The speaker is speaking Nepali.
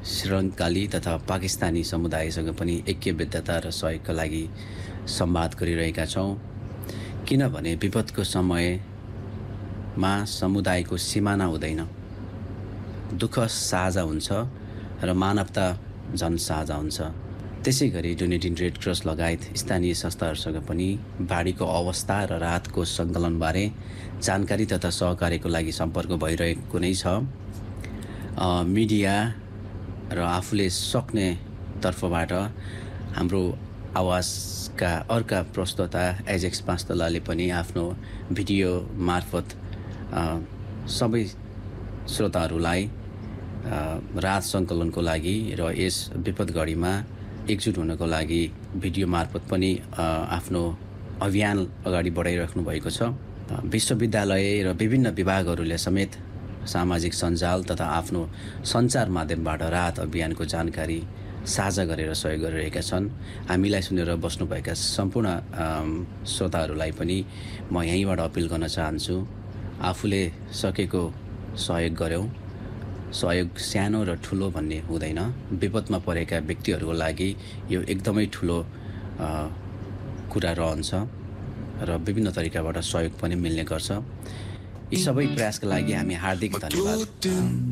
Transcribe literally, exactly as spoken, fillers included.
श्रीलङ्काली तथा पाकिस्तानी समुदायसँग पनि ऐक्यबद्धता र सहयोगका लागि संवाद गरिरहेका छौँ। किनभने विपदको समयमा समुदायको सिमाना हुँदैन, दुःख साझा हुन्छ र मानवता झन् साझा हुन्छ। त्यसै गरी डोनेटिङ रेड क्रस लगायत स्थानीय संस्थाहरूसँग पनि बाढीको अवस्था र राहतको सङ्कलनबारे जानकारी तथा सहकार्यको लागि सम्पर्क भइरहेको नै छ। मिडिया र आफूले सक्ने तर्फबाट हाम्रो आवाजका अर्का प्रस्तोता एजेक्स पाँचतलाले पनि आफ्नो भिडियो मार्फत सबै श्रोताहरूलाई राहत सङ्कलनको लागि र यस विपद घडीमा एकजुट हुनको लागि भिडियो मार्फत पनि आफ्नो अभियान अगाडि बढाइराख्नु भएको छ। विश्वविद्यालय र विभिन्न विभागहरूले समेत सामाजिक सञ्जाल तथा आफ्नो सञ्चार माध्यमबाट राहत अभियानको जानकारी साझा गरेर सहयोग गरिरहेका छन्। हामीलाई सुनेर बस्नुभएका सम्पूर्ण श्रोताहरूलाई पनि म यहीँबाट अपिल गर्न चाहन्छु, आफूले सकेको सहयोग गरौँ। सहयोग सानो र ठुलो भन्ने हुँदैन। विपदमा परेका व्यक्तिहरूको लागि यो एकदमै ठुलो कुरा रहन्छ र विभिन्न तरिकाबाट सहयोग पनि मिल्ने गर्छ। यी सबै प्रयासका लागि हामी हार्दिक धन्यवाद।